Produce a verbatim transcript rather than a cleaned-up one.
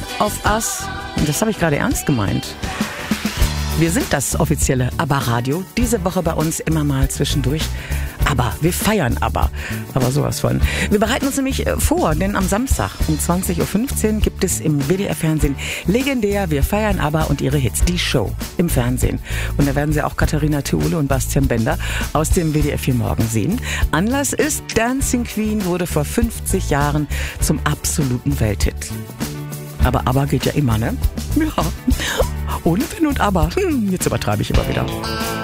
of Us. Und das habe ich gerade ernst gemeint. Wir sind das offizielle ABBA-Radio. Diese Woche bei uns immer mal zwischendurch. Aber wir feiern ABBA. Aber sowas von. Wir bereiten uns nämlich vor, denn am Samstag um zwanzig Uhr fünfzehn gibt es im W D R-Fernsehen legendär Wir feiern ABBA und ihre Hits. Die Show im Fernsehen. Und da werden Sie auch Katharina Theule und Bastian Bender aus dem W D R vier Morgen sehen. Anlass ist, Dancing Queen wurde vor fünfzig Jahren zum absoluten Welthit. Aber ABBA geht ja immer, ne? Ja. Ohne Wenn und Aber. Hm, jetzt übertreibe ich immer wieder.